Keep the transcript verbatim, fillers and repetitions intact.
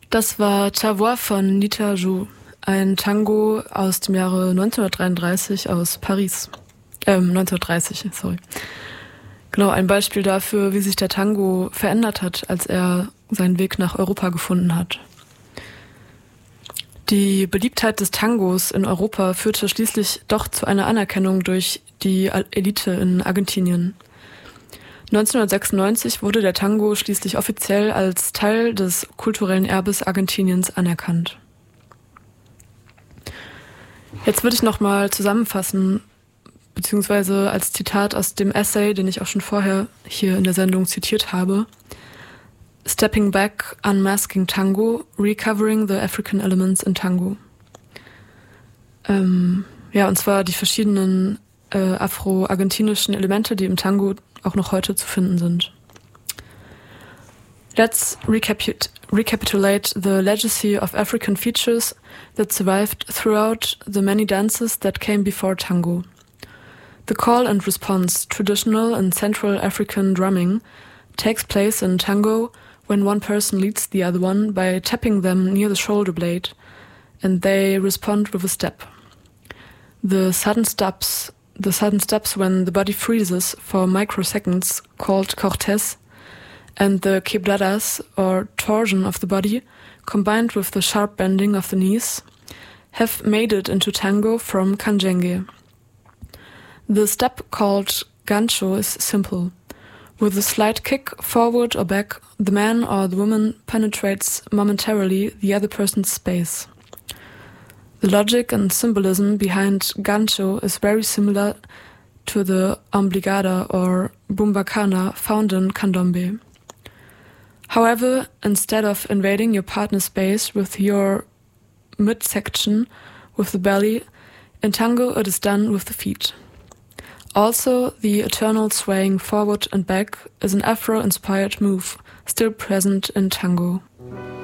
Das war Ta Voix von Nita Jou, ein Tango aus dem Jahre neunzehnhundertdreiunddreißig aus Paris. Ähm, neunzehnhundertdreißig, sorry. Genau, ein Beispiel dafür, wie sich der Tango verändert hat, als er seinen Weg nach Europa gefunden hat. Die Beliebtheit des Tangos in Europa führte schließlich doch zu einer Anerkennung durch die Elite in Argentinien. neunzehnhundertsechsundneunzig wurde der Tango schließlich offiziell als Teil des kulturellen Erbes Argentiniens anerkannt. Jetzt würde ich nochmal zusammenfassen, beziehungsweise als Zitat aus dem Essay, den ich auch schon vorher hier in der Sendung zitiert habe. Stepping Back, Unmasking Tango, Recovering the African Elements in Tango. Ähm, ja, und zwar die verschiedenen äh, afro-argentinischen Elemente, die im Tango auch noch heute zu finden sind. Let's recapit- recapitulate the legacy of African features that survived throughout the many dances that came before tango. The call and response, traditional and Central African drumming, takes place in tango when one person leads the other one by tapping them near the shoulder blade, and they respond with a step. The sudden stops, the sudden stops when the body freezes for microseconds, called cortes, and the quebradas, or torsion of the body, combined with the sharp bending of the knees, have made it into tango from Canjengue. The step called gancho is simple. With a slight kick forward or back, the man or the woman penetrates momentarily the other person's space. The logic and symbolism behind gancho is very similar to the ombligada or bumbacana found in candombe. However, instead of invading your partner's space with your midsection, with the belly, in tango it is done with the feet. Also, the eternal swaying forward and back is an Afro-inspired move, still present in tango.